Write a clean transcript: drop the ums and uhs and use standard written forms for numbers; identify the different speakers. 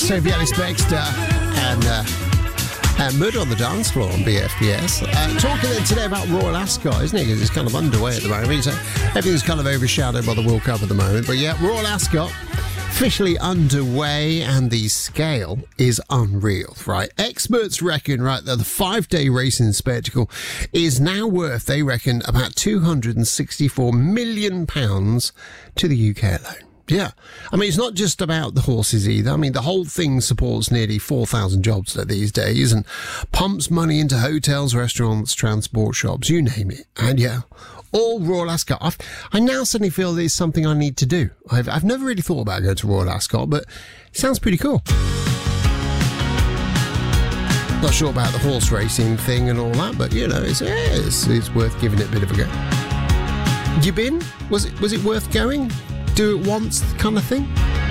Speaker 1: Sophie Ellis-Bextor and Murder on the Dance Floor on BFBS. Talking today about Royal Ascot, isn't it? Because it's kind of underway at the moment. So everything's kind of overshadowed by the World Cup at the moment. But yeah, Royal Ascot officially underway, and the scale is unreal, right? Experts reckon, right, that the 5-day racing spectacle is now worth, they reckon, about £264 million to the UK alone. Yeah. I mean, it's not just about the horses either. I mean, the whole thing supports nearly 4,000 jobs these days and pumps money into hotels, restaurants, transport shops, you name it. And yeah, all Royal Ascot. I now suddenly feel there's something I need to do. I've never really thought about going to Royal Ascot, but it sounds pretty cool. Not sure about the horse racing thing and all that, but you know, it's worth giving it a bit of a go. You been? Was it worth going? Do it once kind of thing?